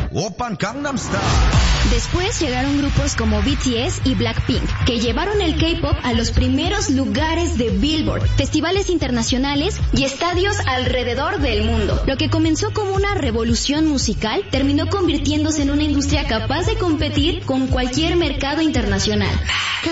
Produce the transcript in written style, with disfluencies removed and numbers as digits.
Oppan Gangnam Style. Después llegaron grupos como BTS y Blackpink, que llevaron el K-pop a los primeros lugares de Billboard, festivales internacionales y estadios alrededor del mundo. Lo que comenzó como una revolución musical terminó convirtiéndose en una industria capaz de competir con cualquier mercado internacional.